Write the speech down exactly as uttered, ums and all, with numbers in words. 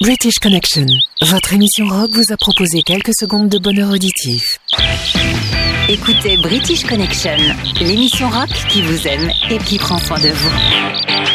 British Connection, votre émission rock vous a proposé quelques secondes de bonheur auditif. Écoutez British Connection, l'émission rock qui vous aime et qui prend soin de vous.